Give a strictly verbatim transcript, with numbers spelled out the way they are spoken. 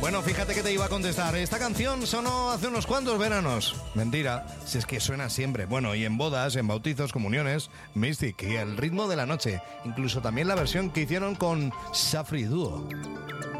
Bueno, fíjate que te iba a contestar. Esta canción sonó hace unos cuantos veranos. Mentira, si es que suena siempre. Bueno, y en bodas, en bautizos, comuniones, Mystic y El ritmo de la noche. Incluso también la versión que hicieron con Safri Duo.